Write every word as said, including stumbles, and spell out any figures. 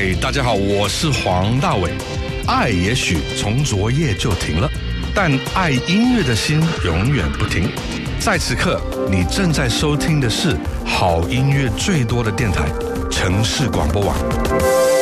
嗨，大家好，我是黄大炜。爱也许从昨夜就停了，但爱音乐的心永远不停。在此刻，你正在收听的是好音乐最多的电台——城市广播网。